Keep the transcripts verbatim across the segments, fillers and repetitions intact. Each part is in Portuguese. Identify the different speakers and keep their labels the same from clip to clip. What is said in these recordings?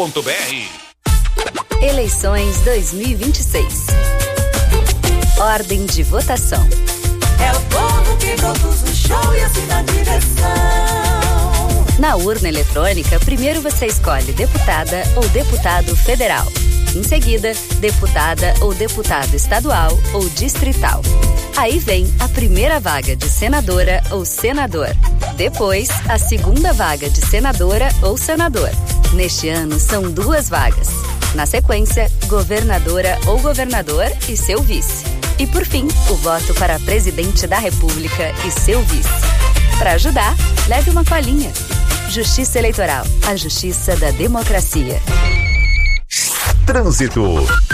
Speaker 1: ponto b r.
Speaker 2: Eleições dois mil e vinte e seis. Ordem de votação.
Speaker 3: É o povo que produz o show e assim na direção.
Speaker 2: Na urna eletrônica, primeiro você escolhe deputada ou deputado federal. Em seguida, deputada ou deputado estadual ou distrital. Aí vem a primeira vaga de senadora ou senador. Depois, a segunda vaga de senadora ou senador. Neste ano, são duas vagas. Na sequência, governadora ou governador e seu vice. E por fim, o voto para presidente da República e seu vice. Para ajudar, leve uma colinha. Justiça Eleitoral, a justiça da democracia.
Speaker 1: Trânsito.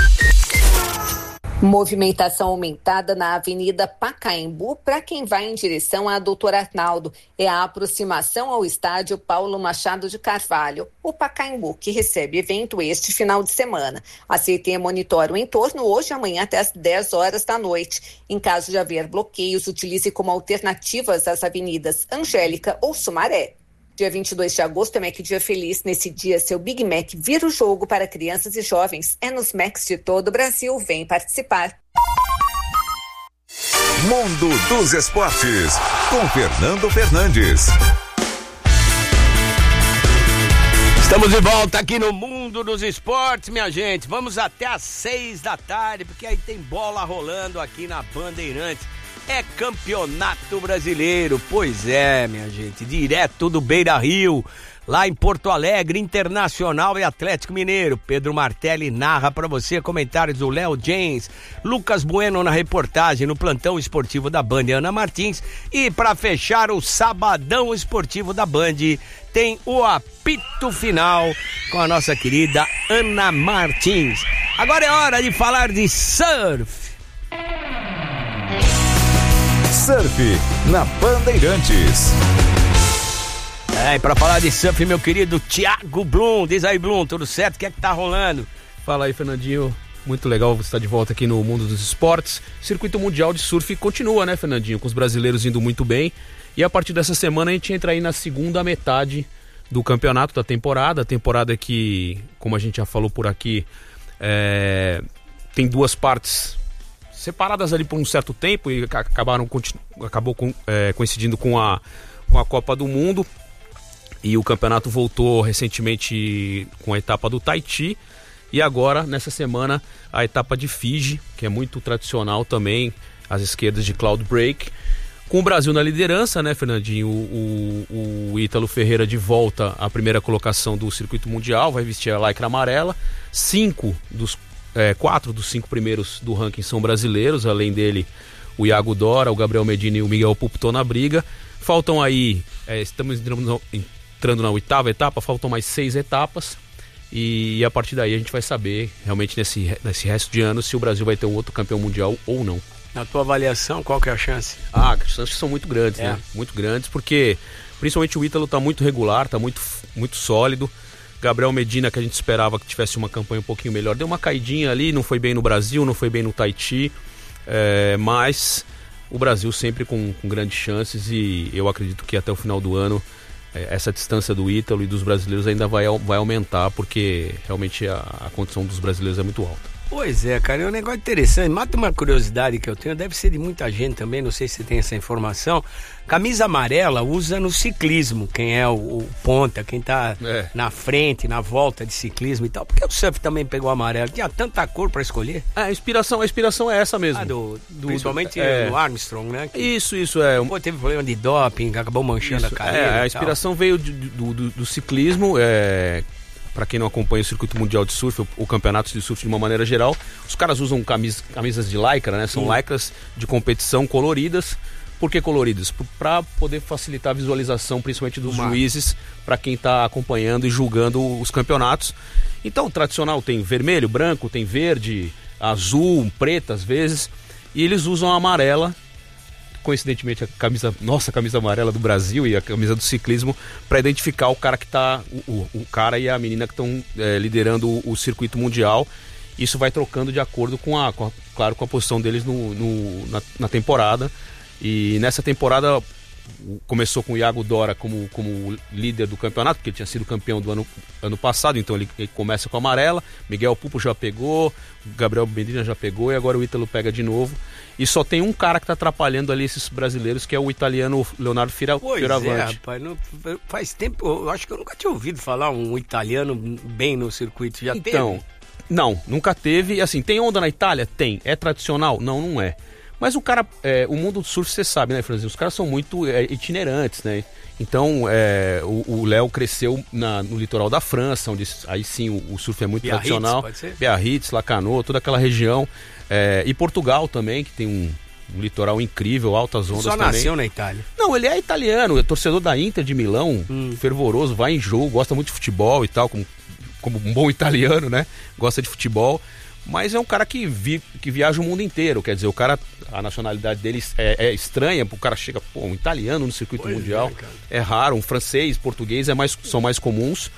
Speaker 4: Movimentação aumentada na Avenida Pacaembu para quem vai em direção a Doutor Arnaldo. É a aproximação ao estádio Paulo Machado de Carvalho, o Pacaembu, que recebe evento este final de semana. A C T monitora o entorno hoje e amanhã até às dez horas da noite. Em caso de haver bloqueios, utilize como alternativas as avenidas Angélica ou Sumaré. Dia vinte e dois de agosto é Mac Dia Feliz. Nesse dia, seu Big Mac vira o jogo para crianças e jovens. É nos Macs de todo o Brasil. Vem participar.
Speaker 1: Mundo dos Esportes, com Fernando Fernandes.
Speaker 5: Estamos de volta aqui no Mundo dos Esportes, minha gente. Vamos até às seis da tarde, porque aí tem bola rolando aqui na Bandeirantes. É Campeonato Brasileiro, pois é, minha gente, direto do Beira Rio, lá em Porto Alegre, Internacional e Atlético Mineiro. Pedro Martelli narra para você, comentários do Léo James, Lucas Bueno na reportagem, no plantão esportivo da Band, Ana Martins. E para fechar o sabadão esportivo da Band, tem o apito final com a nossa querida Ana Martins. Agora é hora de falar de surf.
Speaker 1: Surf na Bandeirantes.
Speaker 5: É, e pra falar de surf, meu querido Thiago Blum. Diz aí, Blum, tudo certo? O que é que tá rolando?
Speaker 6: Fala aí, Fernandinho. Muito legal você estar de volta aqui no Mundo dos Esportes. O circuito mundial de surf continua, né, Fernandinho? Com os brasileiros indo muito bem. E a partir dessa semana a gente entra aí na segunda metade do campeonato da temporada. A temporada que, como a gente já falou por aqui, é... tem duas partes separadas ali por um certo tempo e acabaram acabou com, é, coincidindo com a, com a Copa do Mundo, e o campeonato voltou recentemente com a etapa do Tahiti, e agora nessa semana a etapa de Fiji, que é muito tradicional também, às esquerdas de Cloud Break, com o Brasil na liderança, né, Fernandinho? O, o, o Ítalo Ferreira de volta à primeira colocação do circuito mundial, vai vestir a lycra amarela. Cinco dos É, quatro dos cinco primeiros do ranking são brasileiros, além dele o Iago Dora, o Gabriel Medina e o Miguel Pupo estão na briga. Faltam aí, é, estamos entrando, entrando na oitava etapa, faltam mais seis etapas, e, e a partir daí a gente vai saber realmente nesse, nesse resto de ano se o Brasil vai ter um outro campeão mundial ou não.
Speaker 5: Na tua avaliação, qual que é a chance?
Speaker 6: Ah, as chances são muito grandes,
Speaker 5: é.
Speaker 6: né? Muito grandes, porque principalmente o Ítalo está muito regular, está muito, muito sólido. Gabriel Medina, que a gente esperava que tivesse uma campanha um pouquinho melhor, deu uma caidinha ali, não foi bem no Brasil, não foi bem no Tahiti, é, mas o Brasil sempre com, com grandes chances, e eu acredito que até o final do ano é, essa distância do Ítalo e dos brasileiros ainda vai, vai aumentar, porque realmente a, a condição dos brasileiros é muito alta.
Speaker 5: Pois é, cara, é um negócio interessante. Mata uma curiosidade que eu tenho, deve ser de muita gente também, não sei se tem essa informação. Camisa amarela usa no ciclismo, quem é o, o ponta, quem tá é. na frente, na volta de ciclismo e tal. Por que o surf também pegou amarelo? Tinha tanta cor pra escolher?
Speaker 6: É, a inspiração, a inspiração é essa mesmo.
Speaker 5: Ah, do, do, principalmente
Speaker 6: do, é.
Speaker 5: no Armstrong, né? Que,
Speaker 6: isso, isso, é.
Speaker 5: Pô, teve problema de doping, acabou manchando isso, a carreira.
Speaker 6: É, a inspiração veio de, do, do, do ciclismo, é... Para quem não acompanha o circuito mundial de surf, o, o campeonato de surf de uma maneira geral, os caras usam camis, camisas de lycra, né? São Sim. lycras de competição coloridas. Por que coloridas? Para poder facilitar a visualização, principalmente dos Uma. juízes, para quem está acompanhando e julgando os campeonatos. Então, o tradicional tem vermelho, branco, tem verde, azul, preto às vezes, e eles usam a amarela, coincidentemente a camisa, nossa camisa amarela do Brasil e a camisa do ciclismo, para identificar o cara que tá, o, o cara e a menina que estão é, liderando o, o circuito mundial. Isso vai trocando de acordo com a, com a claro, com a posição deles no, no, na, na temporada. E nessa temporada começou com o Iago Dora como, como líder do campeonato, porque ele tinha sido campeão do ano, ano passado, então ele, ele começa com a amarela. Miguel Pupo já pegou, Gabriel Medina já pegou e agora o Ítalo pega de novo. E só tem um cara que tá atrapalhando ali esses brasileiros, que é o italiano Leonardo Fira,
Speaker 5: pois
Speaker 6: Fioravanti.
Speaker 5: É, rapaz, não, faz tempo, eu acho que eu nunca tinha ouvido falar um italiano bem no circuito, já
Speaker 6: então,
Speaker 5: teve?
Speaker 6: Não, nunca teve. Assim, tem onda na Itália? Tem. É tradicional? Não, não é. Mas o cara, é, o mundo do surf, você sabe, né, Franzinho? Os caras são muito é, itinerantes, né? Então, é, o Léo cresceu na, no litoral da França, onde aí sim o, o surf é muito
Speaker 5: Biarritz,
Speaker 6: tradicional.
Speaker 5: pode ser?
Speaker 6: Biarritz, Lacanau, toda aquela região. É, e Portugal também, que tem um, um litoral incrível, altas ondas
Speaker 5: Só
Speaker 6: também.
Speaker 5: nasceu na Itália?
Speaker 6: Não, ele é italiano, é torcedor da Inter de Milão,
Speaker 5: hum.
Speaker 6: fervoroso, vai em jogo, gosta muito de futebol e tal, como, como um bom italiano, né? Gosta de futebol. Mas é um cara que, vi, que viaja o mundo inteiro, quer dizer, o cara, a nacionalidade dele é, é estranha, o cara chega, pô, um italiano no circuito
Speaker 5: pois
Speaker 6: mundial,
Speaker 5: é,
Speaker 6: é raro, um francês, português é mais, são mais comuns,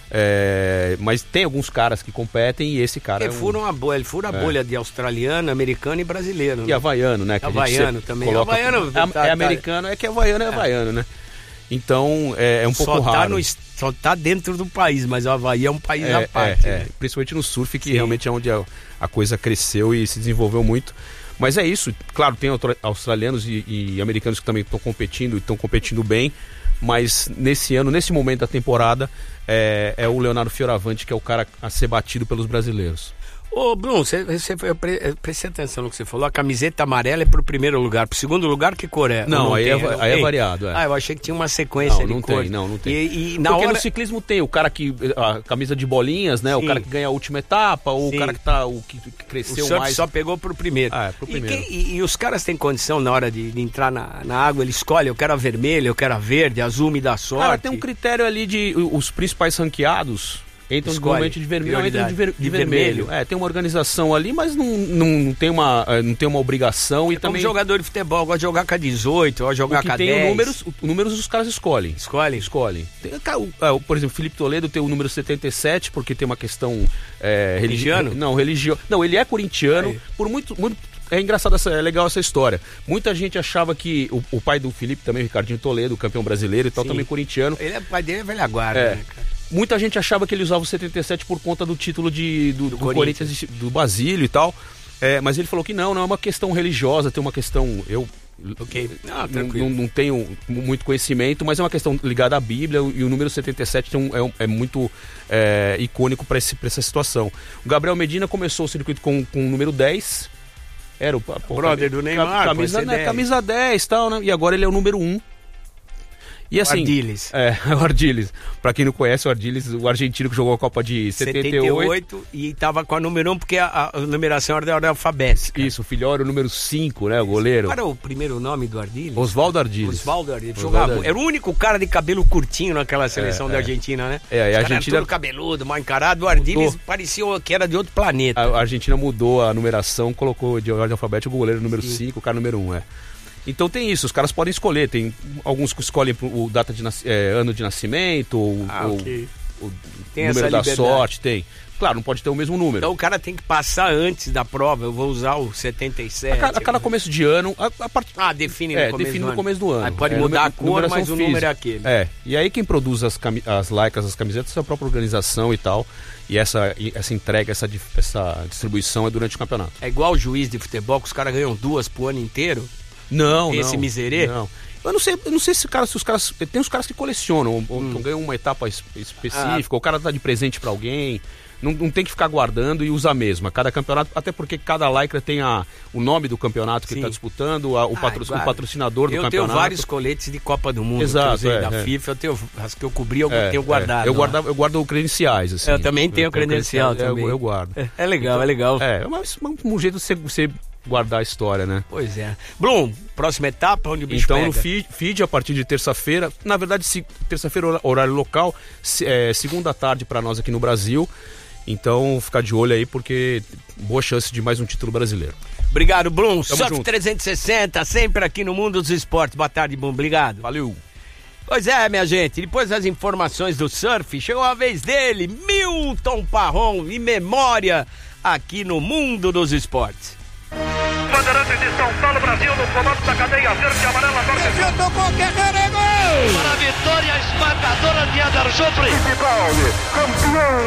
Speaker 6: é, mas tem alguns caras que competem e esse cara
Speaker 5: ele
Speaker 6: é um...
Speaker 5: fura uma bolha, ele fura a
Speaker 6: é.
Speaker 5: bolha de australiano, americano e brasileiro.
Speaker 6: E
Speaker 5: né?
Speaker 6: havaiano, né? Que
Speaker 5: havaiano
Speaker 6: a gente
Speaker 5: também,
Speaker 6: coloca...
Speaker 5: havaiano
Speaker 6: é,
Speaker 5: tá,
Speaker 6: é americano, é que havaiano é, é havaiano, né? Então, é, é um
Speaker 5: só
Speaker 6: pouco
Speaker 5: tá
Speaker 6: raro.
Speaker 5: No, só tá dentro do país, mas o Havaí é um país
Speaker 6: é,
Speaker 5: à parte.
Speaker 6: É,
Speaker 5: né?
Speaker 6: é. Principalmente no surf, que
Speaker 5: Sim.
Speaker 6: realmente é onde a, a coisa cresceu e se desenvolveu muito. Mas é isso, claro, tem australianos e, e americanos que também estão competindo e estão competindo bem, mas nesse ano, nesse momento da temporada, é, é o Leonardo Fioravanti que é o cara a ser batido pelos brasileiros.
Speaker 5: Ô, Bruno, você, você, eu pre, prestei atenção no que você falou. A camiseta amarela é pro primeiro lugar. Pro segundo lugar, que cor é?
Speaker 6: Não,
Speaker 5: não
Speaker 6: aí,
Speaker 5: tem,
Speaker 6: é,
Speaker 5: não
Speaker 6: aí é
Speaker 5: tem?
Speaker 6: variado. É.
Speaker 5: Ah, eu achei que tinha uma sequência
Speaker 6: não,
Speaker 5: de
Speaker 6: não
Speaker 5: cores.
Speaker 6: tem, não, não tem.
Speaker 5: E, e na
Speaker 6: Porque
Speaker 5: hora...
Speaker 6: no ciclismo tem o cara que... A camisa de bolinhas, né?
Speaker 5: Sim.
Speaker 6: O cara que ganha a última etapa, ou
Speaker 5: Sim.
Speaker 6: o cara que, tá, o que, que cresceu
Speaker 5: o surf
Speaker 6: mais...
Speaker 5: só pegou pro primeiro.
Speaker 6: Ah, é, pro primeiro.
Speaker 5: E, quem, e, e os caras têm condição na hora de, de entrar na, na água, ele escolhe, eu quero a vermelha, eu quero a verde, a azul me dá sorte.
Speaker 6: Cara, tem um critério ali de... Os principais ranqueados... Entram
Speaker 5: Escolhe,
Speaker 6: normalmente de vermelho, entram de, ver, de,
Speaker 5: de
Speaker 6: vermelho.
Speaker 5: vermelho.
Speaker 6: É, tem uma organização ali, mas não, não, não, tem, uma, não tem uma obrigação. E
Speaker 5: é como
Speaker 6: também
Speaker 5: jogador de futebol, gosta de jogar com a dezoito, gosta de jogar
Speaker 6: o que
Speaker 5: com a
Speaker 6: tem
Speaker 5: dez.
Speaker 6: o números, o números os caras escolhem.
Speaker 5: Escolhem?
Speaker 6: Escolhem. Tem, o, por exemplo, Felipe Toledo tem o número setenta e sete, porque tem uma questão... É,
Speaker 5: Religioso?
Speaker 6: religi... Não, religioso. Não, ele é corintiano,
Speaker 5: Aí.
Speaker 6: por muito... muito É engraçado, essa, é legal essa história. Muita gente achava que o, o pai do Felipe também, o Ricardinho Toledo, campeão brasileiro e tal,
Speaker 5: Sim.
Speaker 6: também corintiano.
Speaker 5: Ele é, o pai dele é velha guarda,
Speaker 6: É.
Speaker 5: né, cara?
Speaker 6: Muita gente achava que ele usava o setenta e sete por conta do título de, do, do, do Corinthians, Corinthians do Basílio e tal. É, mas ele falou que não, não é uma questão religiosa, tem uma questão... Eu
Speaker 5: Ok. Não,
Speaker 6: não, não, não tenho muito conhecimento, mas é uma questão ligada à Bíblia e o número setenta e sete tem um, é, um, é muito é, icônico para essa situação. O Gabriel Medina começou o circuito com, com o número dez. Era o pô,
Speaker 5: brother do Neymar,
Speaker 6: camisa, né, camisa dez e tal, né? E agora ele é o número um. E assim,
Speaker 5: o Ardiles.
Speaker 6: É, o Ardiles. Pra quem não conhece, o Ardiles, o argentino que jogou a Copa de setenta e oito.
Speaker 5: E tava com a número um, porque a, a numeração era da ordem alfabética.
Speaker 6: Isso, o Filhó era o número cinco, né? O goleiro.
Speaker 5: Qual era o primeiro nome do Ardiles?
Speaker 6: Oswaldo Ardiles.
Speaker 5: Oswaldo Ardiles.
Speaker 6: Oswaldo
Speaker 5: Jogava,
Speaker 6: Ardiles.
Speaker 5: era o único cara de cabelo curtinho naquela seleção
Speaker 6: É,
Speaker 5: da
Speaker 6: é.
Speaker 5: Argentina, né?
Speaker 6: É, e a
Speaker 5: Os caras
Speaker 6: Argentina-
Speaker 5: eram todo cabeludo, mal encarado. O Ardiles
Speaker 6: Mudou.
Speaker 5: parecia que era de outro planeta.
Speaker 6: A Argentina mudou a numeração, colocou de ordem alfabética o goleiro número cinco, o cara número um, é. Então tem isso, os caras podem escolher, tem alguns que escolhem o data de nas- é, ano de nascimento, ou,
Speaker 5: Ah,
Speaker 6: ou
Speaker 5: ok.
Speaker 6: o
Speaker 5: Tem
Speaker 6: número
Speaker 5: essa
Speaker 6: da
Speaker 5: liberdade.
Speaker 6: sorte, tem. Claro, não pode ter o mesmo número.
Speaker 5: Então o cara tem que passar antes da prova. Eu vou usar o setenta e sete.
Speaker 6: a, cada, a cada começo de ano, a, a part...
Speaker 5: Ah, define no
Speaker 6: é,
Speaker 5: começo
Speaker 6: define
Speaker 5: do
Speaker 6: no
Speaker 5: ano.
Speaker 6: começo do ano.
Speaker 5: Aí pode
Speaker 6: É,
Speaker 5: mudar
Speaker 6: numer-
Speaker 5: a cor,
Speaker 6: numeração
Speaker 5: mas o número
Speaker 6: física.
Speaker 5: é aquele.
Speaker 6: É, e aí quem produz as, cami- as laicas, as camisetas, é a própria organização e tal. E essa, e essa entrega, essa, di- essa distribuição é durante o campeonato.
Speaker 5: É igual o juiz de futebol, que os caras ganham duas pro ano inteiro.
Speaker 6: Não,
Speaker 5: Esse
Speaker 6: não.
Speaker 5: miserê?
Speaker 6: Não. Eu não sei, eu não sei se, cara, se os caras. Tem os caras que colecionam, ou, ou
Speaker 5: Hum.
Speaker 6: ganham uma etapa es- específica,
Speaker 5: Ah.
Speaker 6: ou o cara dá de presente pra alguém. Não, não tem que ficar guardando e usar a mesma. Cada campeonato, até porque cada lycra tem a, o nome do campeonato que
Speaker 5: Sim.
Speaker 6: ele tá disputando, a- o,
Speaker 5: Ah,
Speaker 6: patro-
Speaker 5: igual.
Speaker 6: o patrocinador do
Speaker 5: eu
Speaker 6: campeonato.
Speaker 5: tenho vários coletes de Copa do Mundo
Speaker 6: Exato,
Speaker 5: que eu usei
Speaker 6: é,
Speaker 5: da
Speaker 6: é.
Speaker 5: FIFA. Eu tenho as que eu cobri, eu
Speaker 6: É,
Speaker 5: tenho guardado.
Speaker 6: é. Eu,
Speaker 5: lá.
Speaker 6: guardava, eu guardo credenciais, assim.
Speaker 5: Eu também tenho
Speaker 6: tenho
Speaker 5: credencial
Speaker 6: credenciais,
Speaker 5: também.
Speaker 6: Eu, eu guardo.
Speaker 5: É, é legal, é legal.
Speaker 6: É, é mas, um jeito de você, você guardar a história, né?
Speaker 5: Pois é. Blum, próxima etapa, onde o bicho
Speaker 6: Então
Speaker 5: pega?
Speaker 6: no feed, feed, a partir de terça-feira, na verdade se- terça-feira hora- horário local, se- é, segunda tarde para nós aqui no Brasil. Então ficar de olho aí porque boa chance de mais um título brasileiro.
Speaker 5: Obrigado, Blum.
Speaker 6: Tamo
Speaker 5: Surf
Speaker 6: junto.
Speaker 5: trezentos e sessenta, sempre aqui no Mundo dos Esportes. Boa tarde, Blum. Obrigado.
Speaker 6: Valeu!
Speaker 5: Pois é, minha gente, depois das informações do surf, chegou a vez dele, Milton Parron, em memória, aqui no Mundo dos Esportes.
Speaker 7: Bandeirantes de São Paulo, Brasil, no comando da cadeia verde e amarela.
Speaker 8: Defendeu, tocou, Guerreiro, é gol!
Speaker 7: Para a vitória esmagadora de Eder Joffre.
Speaker 8: Campeão!